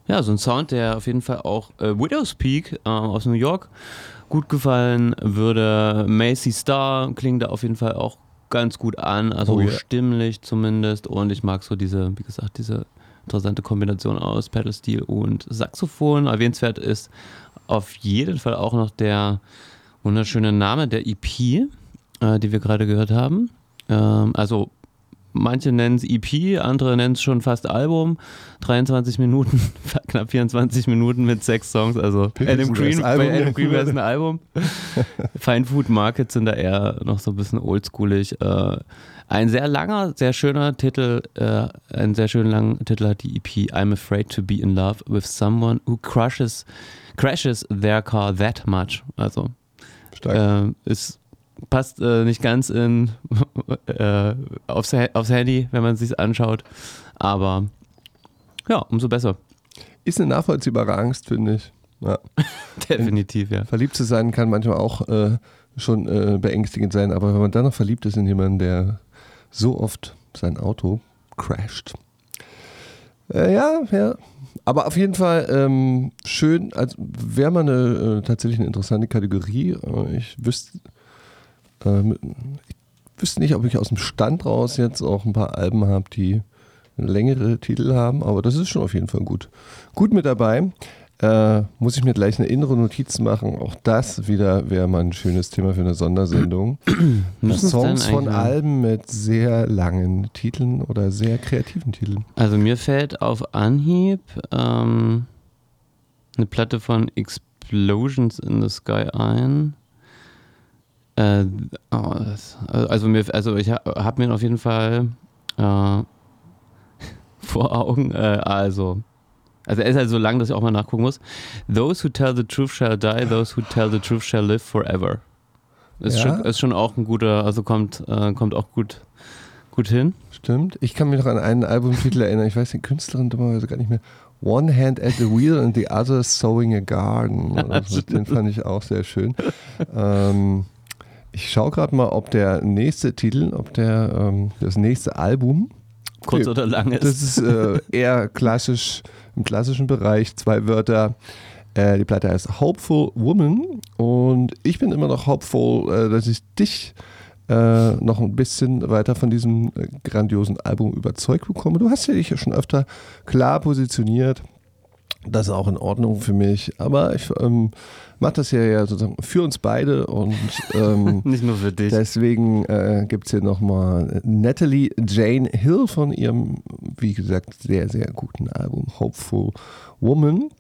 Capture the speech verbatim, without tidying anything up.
Ja, so ein Sound, der auf jeden Fall auch äh, Widow's Peak äh, aus New York gut gefallen würde. Macy Star klingt da auf jeden Fall auch ganz gut an, also Oh, yeah. stimmlich zumindest. Und ich mag so diese, wie gesagt, diese interessante Kombination aus Pedal-Steel und Saxophon. Erwähnenswert ist auf jeden Fall auch noch der wunderschöne Name der E P, äh, die wir gerade gehört haben. Ähm, also manche nennen es E P, andere nennen es schon fast Album. dreiundzwanzig Minuten, knapp vierundzwanzig Minuten mit sechs Songs. Also Adam Green, bei Adam Green wäre es ein Album. Fine Food Market sind da eher noch so ein bisschen oldschoolig. Äh, ein sehr langer, sehr schöner Titel, äh, einen sehr schönen langen Titel hat die E P I'm Afraid to Be in Love with Someone Who crushes, crashes their car that much. Also äh, ist passt äh, nicht ganz in äh, aufs, aufs Handy, wenn man es sich anschaut. Aber ja, umso besser. Ist eine nachvollziehbare Angst, finde ich. Ja. Definitiv, ja. Verliebt zu sein kann manchmal auch äh, schon äh, beängstigend sein, aber wenn man dann noch verliebt ist in jemanden, der so oft sein Auto crasht. Äh, ja, ja. Aber auf jeden Fall ähm, schön, also wäre mal eine äh, tatsächlich eine interessante Kategorie. Äh, ich wüsste Ich wüsste nicht, ob ich aus dem Stand raus jetzt auch ein paar Alben habe, die längere Titel haben, aber das ist schon auf jeden Fall gut. Gut mit dabei. Äh, muss ich mir gleich eine innere Notiz machen. Auch das wieder wäre mal ein schönes Thema für eine Sondersendung. Songs von Alben mit sehr langen Titeln oder sehr kreativen Titeln. Also mir fällt auf Anhieb ähm, eine Platte von Explosions in the Sky ein. Äh, oh, das, also, mir, also ich habe hab mir auf jeden Fall äh, vor Augen, äh, also, also er ist halt so lang, dass ich auch mal nachgucken muss. Those who tell the truth shall die, those who tell the truth shall live forever. Ist, ja. schon, ist schon auch ein guter, also kommt, äh, kommt auch gut, gut hin. Stimmt. Ich kann mich noch an einen Albumtitel erinnern, ich weiß den Künstlerin dummerweise gar nicht mehr. One Hand at the Wheel and the Other Sowing a Garden. Also, den fand ich auch sehr schön. ähm, Ich schaue gerade mal, ob der nächste Titel, ob der ähm, das nächste Album kurz okay, oder lang ist. Das ist äh, eher klassisch, im klassischen Bereich, zwei Wörter. Äh, die Platte heißt Hopeful Woman und ich bin immer noch hopeful, äh, dass ich dich äh, noch ein bisschen weiter von diesem äh, grandiosen Album überzeugt bekomme. Du hast ja dich ja schon öfter klar positioniert. Das ist auch in Ordnung für mich, aber ich ähm, mache das ja, ja sozusagen für uns beide und ähm, nicht nur für dich. Deswegen äh, gibt es hier nochmal Natalie Jane Hill von ihrem, wie gesagt, sehr, sehr guten Album Hopeful Woman.